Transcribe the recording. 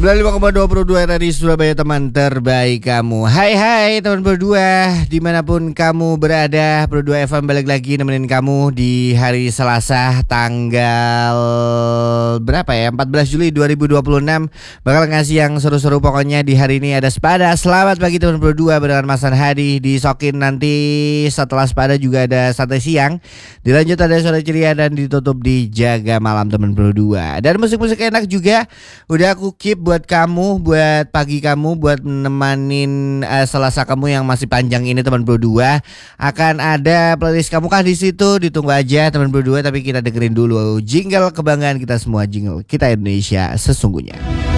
95,22 dari Surabaya, teman terbaik kamu. Hai teman berdua, dimanapun kamu berada, Berdua FM balik lagi nemenin kamu di hari Selasa tanggal berapa ya, 14 Juli 2026. Bakal ngasih yang seru-seru pokoknya di hari ini. Ada Sepada. Selamat pagi teman berdua barengan Mas Hadi. Disokin nanti setelah Sepada juga ada Santai Siang. Dilanjut ada Sore Ceria dan ditutup di Jaga Malam teman berdua. Dan musik-musik enak juga udah aku keep buat kamu, buat pagi kamu, buat nemanin Selasa kamu yang masih panjang ini teman berdua. Akan ada playlist kamu kah di situ? Ditunggu aja teman berdua, tapi kita dengerin dulu jingle kebanggaan kita semua, jingle kita Indonesia sesungguhnya.